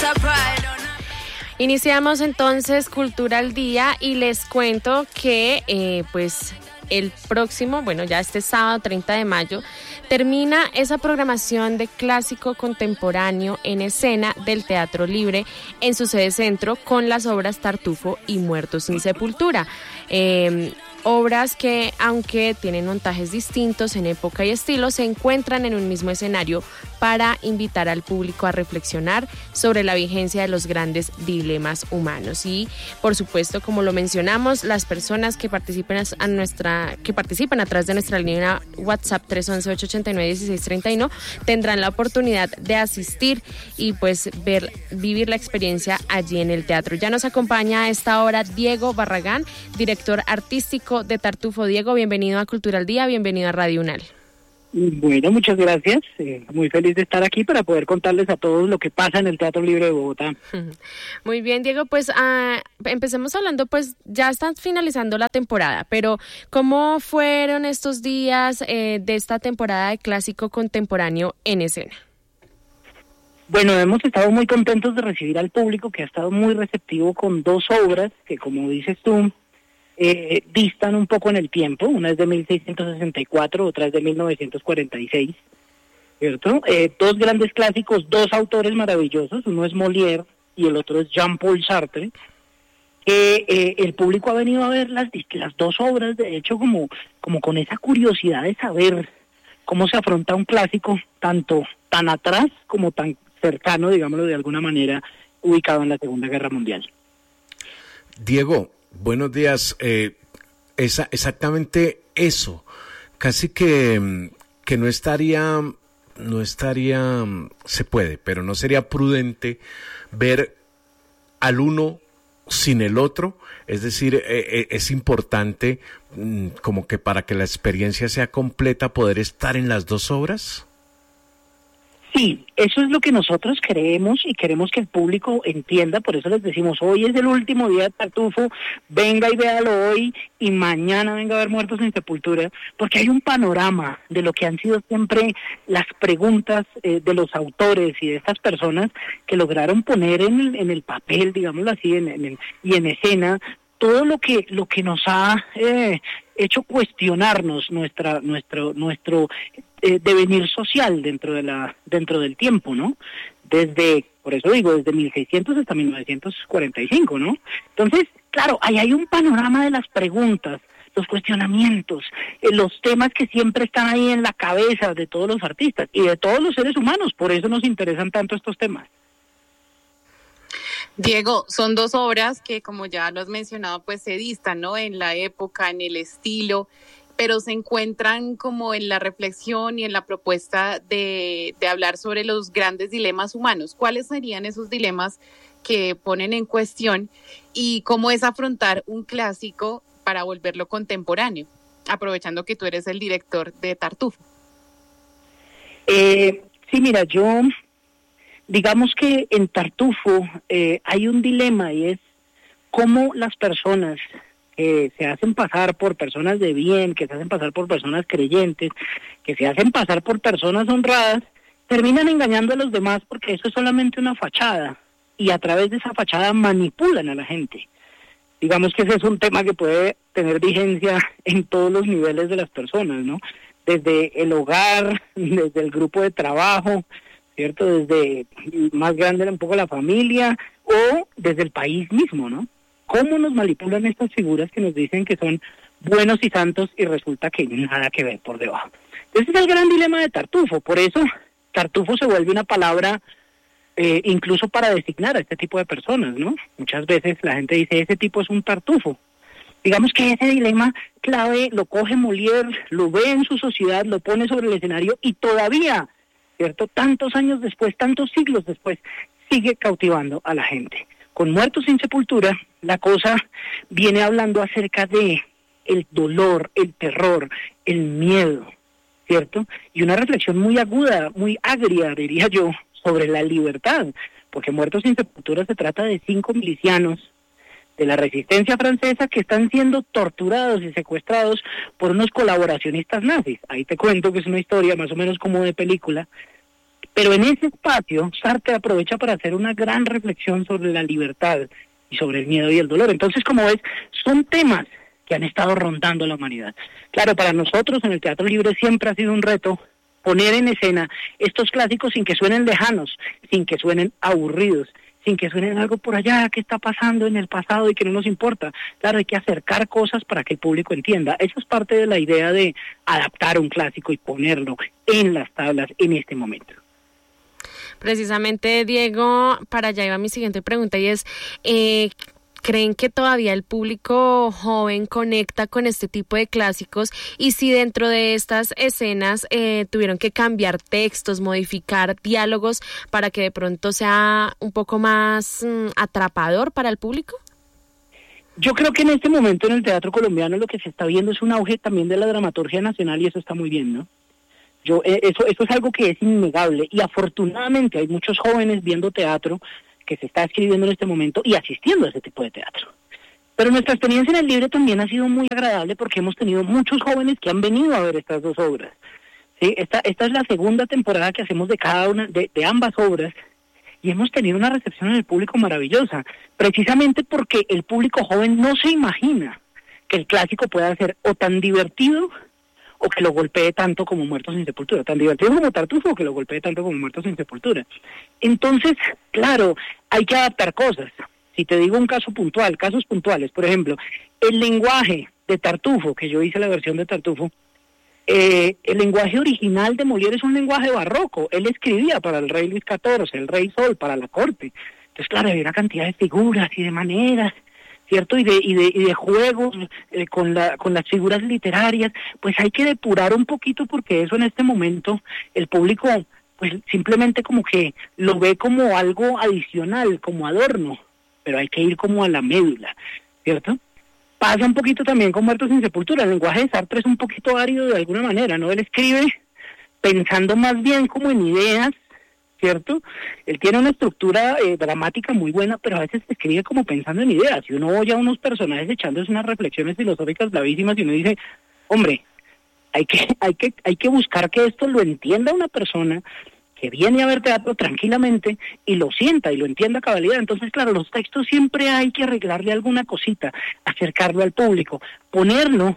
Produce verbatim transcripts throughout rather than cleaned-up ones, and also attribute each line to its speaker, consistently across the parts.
Speaker 1: Iniciamos entonces Cultura al Día y les cuento que eh, pues el próximo, bueno ya este sábado treinta de mayo, termina esa programación de clásico contemporáneo en escena del Teatro Libre en su sede centro con las obras Tartufo y Muertos sin Sepultura. Eh, Obras que, aunque tienen montajes distintos en época y estilo, se encuentran en un mismo escenario para invitar al público a reflexionar sobre la vigencia de los grandes dilemas humanos. Y, por supuesto, como lo mencionamos, las personas que participen a nuestra, que participan a través de nuestra línea WhatsApp tres once, ocho ochenta y nueve, dieciséis treinta y uno tendrán la oportunidad de asistir y pues ver, vivir la experiencia allí en el teatro. Ya nos acompaña a esta hora Diego Barragán, director artístico de Tartufo. Diego, bienvenido a Cultura al Día, bienvenido a Radio UNAL.
Speaker 2: Bueno, muchas gracias. Eh, muy feliz de estar aquí para poder contarles a todos lo que pasa en el Teatro Libre de Bogotá.
Speaker 1: Muy bien, Diego, pues uh, empecemos hablando, pues ya están finalizando la temporada, pero ¿cómo fueron estos días eh, de esta temporada de clásico contemporáneo en escena?
Speaker 2: Bueno, hemos estado muy contentos de recibir al público que ha estado muy receptivo con dos obras que, como dices tú, Eh, distan un poco en el tiempo. Una es de mil seiscientos sesenta y cuatro, otra es de mil novecientos cuarenta y seis, ¿cierto? Eh, dos grandes clásicos, dos autores maravillosos, uno es Molière y el otro es Jean-Paul Sartre, que eh, el público ha venido a ver las, las dos obras, de hecho, como, como con esa curiosidad de saber cómo se afronta un clásico, tanto tan atrás como tan cercano, digámoslo de alguna manera, ubicado en la Segunda Guerra Mundial.
Speaker 3: Diego, buenos días. Eh, esa, exactamente eso. Casi que, que no estaría, no estaría, se puede, pero no sería prudente ver al uno sin el otro. Es decir, eh, es importante mm, como que para que la experiencia sea completa poder estar en las dos obras.
Speaker 2: Sí, eso es lo que nosotros creemos y queremos que el público entienda, por eso les decimos, hoy es el último día de Tartufo, venga y véalo hoy y mañana venga a ver Muertos sin Sepultura, porque hay un panorama de lo que han sido siempre las preguntas eh, de los autores y de estas personas que lograron poner en el, en el papel, digámoslo así, en, en el, y en escena, todo lo que lo que nos ha eh, hecho cuestionarnos nuestra nuestro nuestro eh, devenir social dentro de la dentro del tiempo, ¿no? Desde, por eso digo, desde mil seiscientos hasta mil novecientos cuarenta y cinco, ¿no? Entonces, claro, ahí hay un panorama de las preguntas, los cuestionamientos, eh, los temas que siempre están ahí en la cabeza de todos los artistas y de todos los seres humanos, por eso nos interesan tanto estos temas.
Speaker 4: Diego, son dos obras que, como ya lo has mencionado, pues se distan, ¿no? En la época, en el estilo, pero se encuentran como en la reflexión y en la propuesta de, de hablar sobre los grandes dilemas humanos. ¿Cuáles serían esos dilemas que ponen en cuestión y cómo es afrontar un clásico para volverlo contemporáneo? Aprovechando que tú eres el director de Tartufo.
Speaker 2: Eh, sí, mira, yo... Digamos que en Tartufo eh, hay un dilema y es cómo las personas que se hacen pasar por personas de bien, que se hacen pasar por personas creyentes, que se hacen pasar por personas honradas, terminan engañando a los demás porque eso es solamente una fachada y a través de esa fachada manipulan a la gente. Digamos que ese es un tema que puede tener vigencia en todos los niveles de las personas, ¿no? Desde el hogar, desde el grupo de trabajo, ¿cierto? Desde más grande un poco la familia o desde el país mismo, ¿no? ¿Cómo nos manipulan estas figuras que nos dicen que son buenos y santos y resulta que nada que ver por debajo? Ese es el gran dilema de Tartufo, por eso Tartufo se vuelve una palabra eh, incluso para designar a este tipo de personas, ¿no? Muchas veces la gente dice, ese tipo es un tartufo. Digamos que ese dilema clave lo coge Molière, lo ve en su sociedad, lo pone sobre el escenario y todavía... ¿cierto? Tantos años después, tantos siglos después, sigue cautivando a la gente. Con Muertos sin Sepultura, la cosa viene hablando acerca de el dolor, el terror, el miedo, ¿cierto? Y una reflexión muy aguda, muy agria, diría yo, sobre la libertad, porque Muertos sin Sepultura se trata de cinco milicianos de la resistencia francesa que están siendo torturados y secuestrados por unos colaboracionistas nazis. Ahí te cuento que es una historia más o menos como de película, Pero en ese espacio, Sartre aprovecha para hacer una gran reflexión sobre la libertad y sobre el miedo y el dolor. Entonces, como ves, son temas que han estado rondando a la humanidad. Claro, para nosotros en el Teatro Libre siempre ha sido un reto poner en escena estos clásicos sin que suenen lejanos, sin que suenen aburridos, sin que suenen algo por allá que está pasando en el pasado y que no nos importa. Claro, hay que acercar cosas para que el público entienda. Eso es parte de la idea de adaptar un clásico y ponerlo en las tablas en este momento.
Speaker 1: Precisamente, Diego, para allá iba mi siguiente pregunta y es, eh, ¿creen que todavía el público joven conecta con este tipo de clásicos? Y si dentro de estas escenas eh, tuvieron que cambiar textos, modificar diálogos para que de pronto sea un poco más mmm, atrapador para el público.
Speaker 2: Yo creo que en este momento en el teatro colombiano lo que se está viendo es un auge también de la dramaturgia nacional y eso está muy bien, ¿no? Yo, eh, eso, eso es algo que es innegable y afortunadamente hay muchos jóvenes viendo teatro que se está escribiendo en este momento y asistiendo a ese tipo de teatro. Pero nuestra experiencia en el Libre también ha sido muy agradable porque hemos tenido muchos jóvenes que han venido a ver estas dos obras. ¿Sí? Esta, esta es la segunda temporada que hacemos de cada una, de, de ambas obras, y hemos tenido una recepción en el público maravillosa, precisamente porque el público joven no se imagina que el clásico pueda ser o tan divertido o que lo golpee tanto como Muertos sin Sepultura, tan divertido como Tartufo o que lo golpee tanto como Muertos sin Sepultura. Entonces, claro, hay que adaptar cosas. Si te digo un caso puntual, casos puntuales, por ejemplo, el lenguaje de Tartufo, que yo hice la versión de Tartufo, eh, el lenguaje original de Molière es un lenguaje barroco. Él escribía para el rey Luis catorce, el rey Sol, para la corte. Entonces, claro, había una cantidad de figuras y de maneras, ¿cierto? Y de, y de, y de juegos eh, con, la, con las figuras literarias. Pues hay que depurar un poquito porque eso en este momento el público pues simplemente como que lo ve como algo adicional, como adorno, pero hay que ir como a la médula, ¿cierto? Pasa un poquito también con Muertos sin Sepultura. El lenguaje de Sartre es un poquito árido de alguna manera, ¿no? Él escribe pensando más bien como en ideas, ¿cierto? Él tiene una estructura eh, dramática muy buena, pero a veces escribe como pensando en ideas. Y uno oye a unos personajes echándose unas reflexiones filosóficas bravísimas y uno dice, hombre, hay que, hay que, hay que buscar que esto lo entienda una persona que viene a ver teatro tranquilamente y lo sienta y lo entienda a cabalidad. Entonces, claro, los textos siempre hay que arreglarle alguna cosita, acercarlo al público, ponerlo.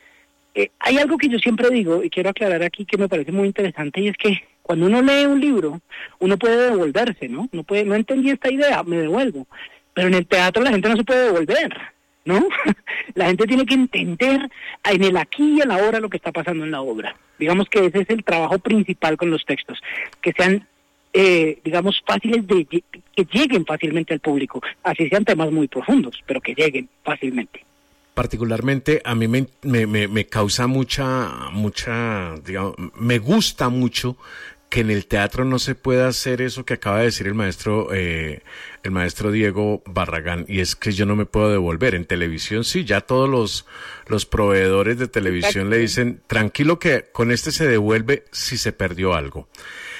Speaker 2: Eh, hay algo que yo siempre digo y quiero aclarar aquí que me parece muy interesante y es que cuando uno lee un libro, uno puede devolverse, ¿no? No puede, no entendí esta idea, me devuelvo. Pero en el teatro la gente no se puede devolver, ¿no? La gente tiene que entender en el aquí y en la ahora lo que está pasando en la obra. Digamos que ese es el trabajo principal con los textos, que sean, eh, digamos, fáciles de, que lleguen fácilmente al público, así sean temas muy profundos, pero que lleguen fácilmente.
Speaker 3: Particularmente a mí me, me, me, me causa mucha, mucha, digamos, me gusta mucho que en el teatro no se pueda hacer eso que acaba de decir el maestro eh, el maestro Diego Barragán, y es que yo no me puedo devolver. En televisión sí, ya todos los los proveedores de televisión Exacto. le dicen, tranquilo que con este se devuelve si se perdió algo.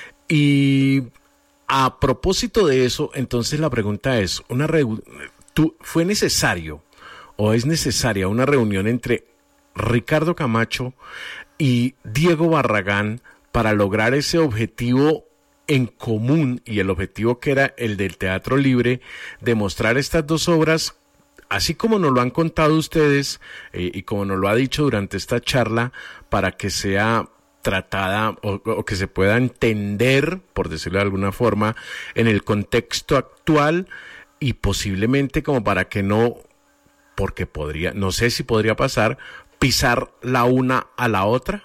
Speaker 3: Y a propósito de eso, entonces la pregunta es, una reu- ¿tú, ¿fue necesario o es necesaria una reunión entre Ricardo Camacho y Diego Barragán para lograr ese objetivo en común, y el objetivo que era el del Teatro Libre, de mostrar estas dos obras, así como nos lo han contado ustedes eh, y como nos lo ha dicho durante esta charla, para que sea tratada o, o que se pueda entender, por decirlo de alguna forma, en el contexto actual, y posiblemente como para que no, porque podría, no sé si podría pasar, pisar la una a la otra?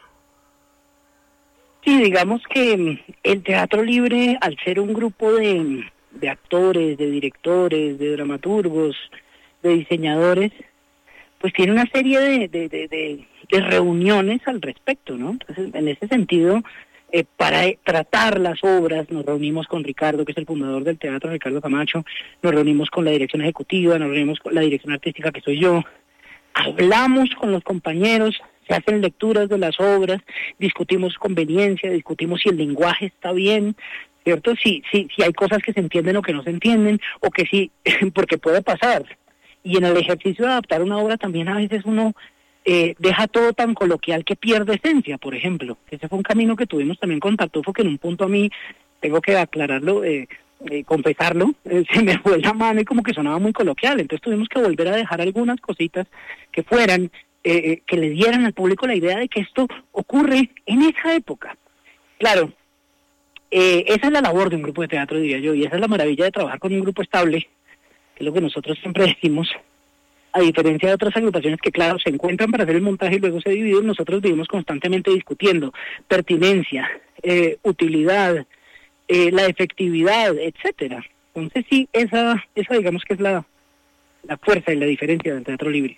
Speaker 2: Sí, digamos que el Teatro Libre, al ser un grupo de, de actores, de directores, de dramaturgos, de diseñadores, pues tiene una serie de, de, de, de, de reuniones al respecto, ¿no? Entonces, en ese sentido, eh, para tratar las obras, nos reunimos con Ricardo, que es el fundador del teatro, Ricardo Camacho, nos reunimos con la dirección ejecutiva, nos reunimos con la dirección artística, que soy yo, hablamos con los compañeros, se hacen lecturas de las obras, discutimos conveniencia, discutimos si el lenguaje está bien, ¿cierto? Si, si, si hay cosas que se entienden o que no se entienden, o que sí, porque puede pasar. Y en el ejercicio de adaptar una obra también a veces uno eh, deja todo tan coloquial que pierde esencia, por ejemplo. Ese fue un camino que tuvimos también con Tartufo, que en un punto a mí tengo que aclararlo, eh, eh, confesarlo, eh, se me fue la mano y como que sonaba muy coloquial, entonces tuvimos que volver a dejar algunas cositas que fueran, eh, que le dieran al público la idea de que esto ocurre en esa época. Claro, eh, esa es la labor de un grupo de teatro, diría yo, y esa es la maravilla de trabajar con un grupo estable, que es lo que nosotros siempre decimos, a diferencia de otras agrupaciones que, claro, se encuentran para hacer el montaje y luego se dividen. Nosotros vivimos constantemente discutiendo pertinencia, eh, utilidad, eh, la efectividad, etcétera. Entonces sí, esa, esa digamos que es la, la fuerza y la diferencia del teatro libre.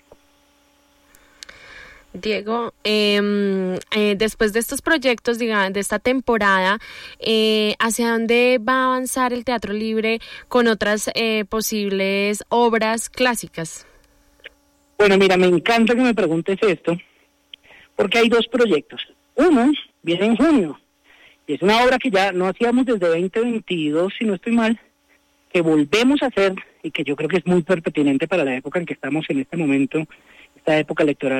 Speaker 1: Diego, eh, eh, después de estos proyectos, digamos, de esta temporada, eh, ¿hacia dónde va a avanzar el teatro libre con otras eh, posibles obras clásicas?
Speaker 2: Bueno, mira, me encanta que me preguntes esto, porque hay dos proyectos. Uno viene en junio, y es una obra que ya no hacíamos desde veinte veintidós, si no estoy mal, que volvemos a hacer, y que yo creo que es muy pertinente para la época en que estamos en este momento, esta época electoral.